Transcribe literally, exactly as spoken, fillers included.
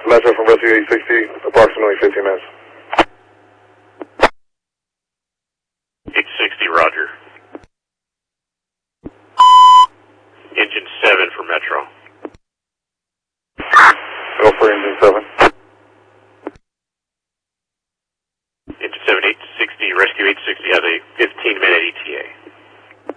Metro from Rescue eight sixty, approximately fifteen minutes. eight sixty, roger. Engine seven for Metro. Go for engine seven. Engine seven, eight sixty, Rescue eight sixty has a fifteen minute E T A.